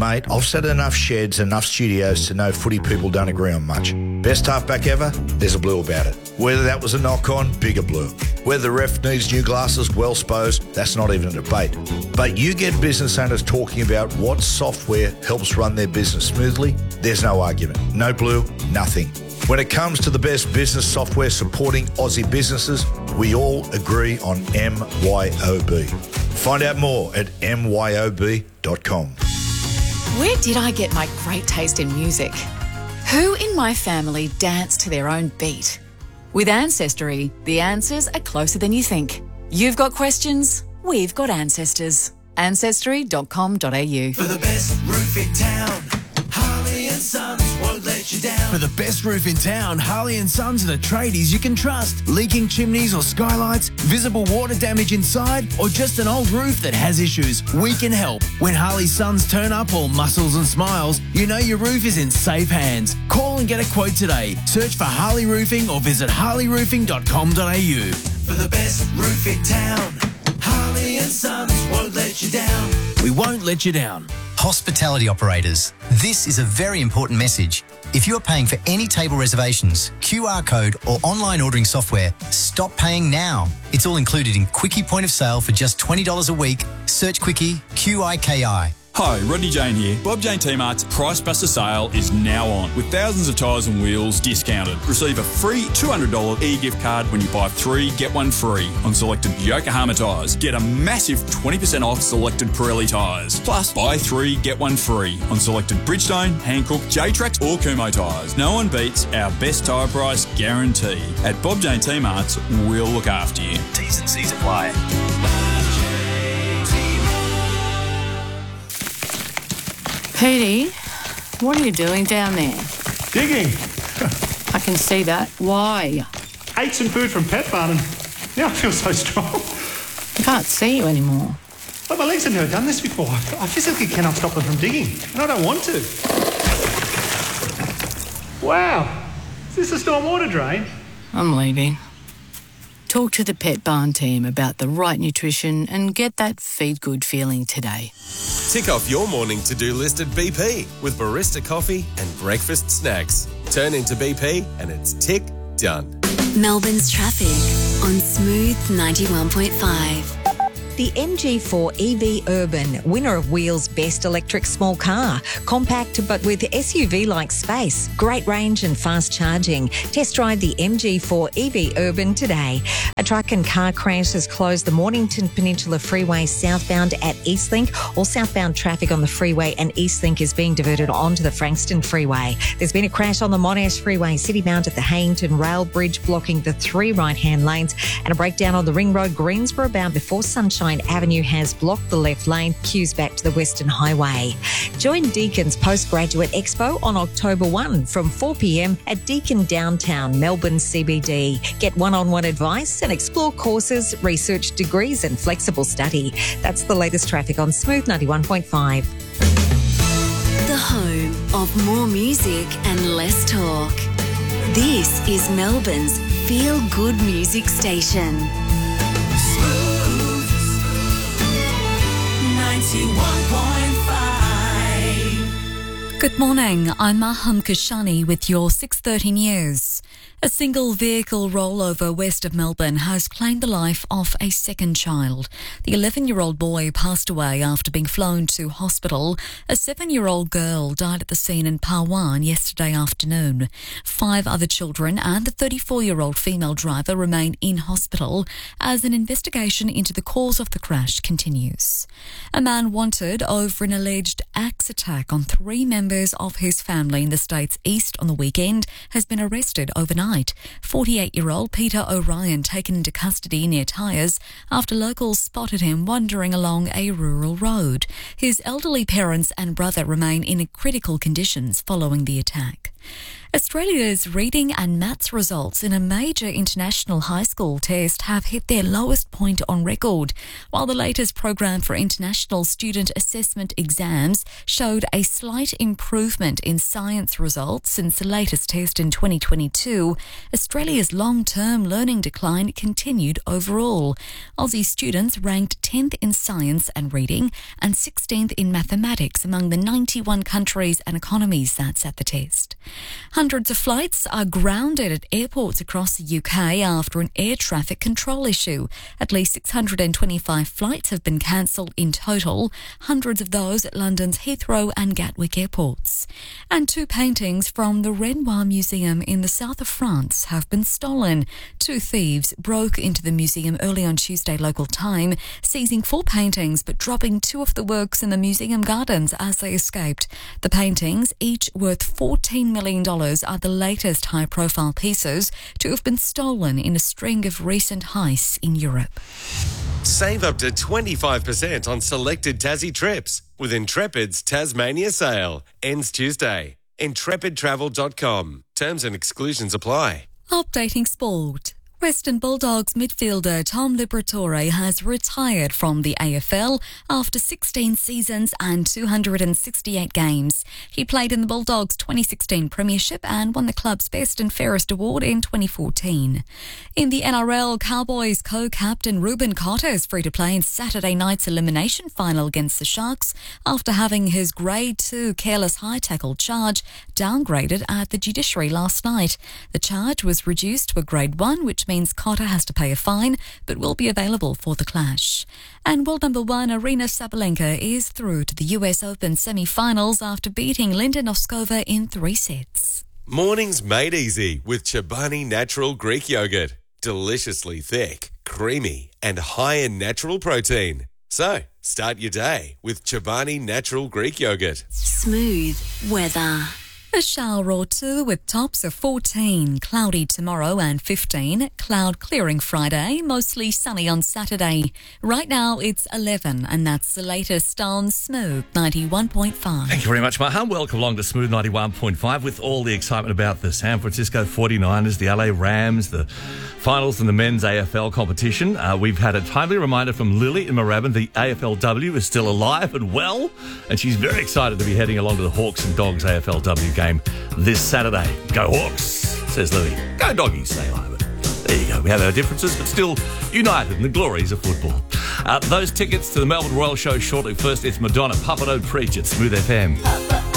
mate, I've sat in enough sheds, enough studios to know footy people don't agree on much. Best halfback ever? There's a blue about it. Whether that was a knock-on, bigger blue. Whether the ref needs new glasses, well supposed, that's not even a debate. But you get business owners talking about what software helps run their business smoothly, there's no argument. No blue, nothing. When it comes to the best business software supporting Aussie businesses, we all agree on MYOB. Find out more at myob.com. Where did I get my great taste in music? Who in my family danced to their own beat? With Ancestry, the answers are closer than you think. You've got questions, we've got ancestors. Ancestry.com.au. For the best roof in town, Harley and Sons won't let you down. For the best roof in town, Harley and Sons are the tradies you can trust. Leaking chimneys or skylights, visible water damage inside, or just an old roof that has issues, we can help. When Harley's Sons turn up all muscles and smiles, you know your roof is in safe hands. Call and get a quote today. Search for Harley Roofing or visit harleyroofing.com.au. For the best roof in town, Harley and Sons won't let you down. We won't let you down. Hospitality operators, this is a very important message. If you are paying for any table reservations, QR code or online ordering software, stop paying now. It's all included in Quickie Point of Sale for just $20 a week. Search Quickie, QIKI. Hi, Rodney Jane here. Bob Jane T-Mart's Price Buster sale is now on with thousands of tyres and wheels discounted. Receive a free $200 e-gift card when you buy 3, get 1 free on selected Yokohama tyres. Get a massive 20% off selected Pirelli tyres. Plus, buy 3, get 1 free on selected Bridgestone, Hankook, J-Trax or Kumho tyres. No one beats our best tyre price guarantee. At Bob Jane T-Mart's, we'll look after you. T's and C's apply. Petey, what are you doing down there? Digging. I can see that. Why? Ate some food from Pet Barn and now I feel so strong. I can't see you anymore. But my legs have never done this before. I physically cannot stop them from digging, and I don't want to. Wow. Is this a stormwater drain? I'm leaving. Talk to the Pet Barn team about the right nutrition and get that feed good feeling today. Tick off your morning to-do list at BP with barista coffee and breakfast snacks. Turn into BP and it's tick done. Melbourne's traffic on Smooth 91.5. The MG4 EV Urban, winner of Wheels Best Electric Small Car. Compact but with SUV-like space, great range and fast charging. Test drive the MG4 EV Urban today. A truck and car crash has closed the Mornington Peninsula Freeway southbound at Eastlink. All southbound traffic on the freeway and Eastlink is being diverted onto the Frankston Freeway. There's been a crash on the Monash Freeway Citymount at the Hayington Rail Bridge, blocking the 3 right-hand lanes, and a breakdown on the Ring Road Greensboro bound before Sunshine Avenue has blocked the left lane, queues back to the Western Highway. Join Deacon's Postgraduate Expo on October 1 from 4 p.m. at Deakin Downtown, Melbourne CBD. Get one-on-one advice and explore courses, research degrees and flexible study. That's the latest traffic on Smooth 91.5. The home of more music and less talk. This is Melbourne's feel-good music station. 91.5. Good morning, I'm Maham Kashani with your 6:30 News. A single vehicle rollover west of Melbourne has claimed the life of a second child. The 11-year-old boy passed away after being flown to hospital. A 7-year-old girl died at the scene in Parwan yesterday afternoon. 5 other children and the 34-year-old female driver remain in hospital as an investigation into the cause of the crash continues. A man wanted over an alleged axe attack on 3 members of his family in the state's east on the weekend has been arrested overnight. 48-year-old Peter O'Ryan taken into custody near Tyres after locals spotted him wandering along a rural road. His elderly parents and brother remain in critical conditions following the attack. Australia's reading and maths results in a major international high school test have hit their lowest point on record, while the latest program for international student assessment exams showed a slight improvement in science results since the latest test in 2022. Australia's long-term learning decline continued overall. Aussie students ranked 10th in science and reading and 16th in mathematics among the 91 countries and economies that sat the test. Hundreds of flights are grounded at airports across the UK after an air traffic control issue. At least 625 flights have been cancelled in total, hundreds of those at London's Heathrow and Gatwick airports. And 2 paintings from the Renoir Museum in the south of France have been stolen. 2 thieves broke into the museum early on Tuesday local time, seizing 4 paintings but dropping 2 of the works in the museum gardens as they escaped. The paintings, each worth $14 million, are the latest high-profile pieces to have been stolen in a string of recent heists in Europe. Save up to 25% on selected Tassie trips with Intrepid's Tasmania sale. Ends Tuesday. IntrepidTravel.com. Terms and exclusions apply. Updating sport. Western Bulldogs midfielder Tom Liberatore has retired from the AFL after 16 seasons and 268 games. He played in the Bulldogs' 2016 Premiership and won the club's Best and Fairest award in 2014. In the NRL, Cowboys co-captain Ruben Cotter is free to play in Saturday night's elimination final against the Sharks after having his Grade 2 careless high tackle charge downgraded at the judiciary last night. The charge was reduced to a Grade 1, which means Cotter has to pay a fine, but will be available for the clash. And world number 1 Aryna Sabalenka is through to the US Open semi-finals after beating Linda Noskova in 3 sets. Mornings made easy with Chobani Natural Greek Yogurt. Deliciously thick, creamy, and high in natural protein. So, start your day with Chobani Natural Greek Yogurt. Smooth weather. A shower or 2 with tops of 14, cloudy tomorrow and 15, cloud clearing Friday, mostly sunny on Saturday. Right now it's 11 and that's the latest on Smooth 91.5. Thank you very much, Mahan. Welcome along to Smooth 91.5 with all the excitement about the San Francisco 49ers, the LA Rams, the finals in the men's AFL competition. We've had a timely reminder from Lily in Moorabbin. The AFLW is still alive and well, and she's very excited to be heading along to the Hawks and Dogs AFLW game this Saturday. Go Hawks, says Lily. Go Doggies, say I. There you go. We have our differences, but still united in the glories of football. Those tickets to the Melbourne Royal Show shortly. First, it's Madonna, Papa Don't Preach at Smooth FM.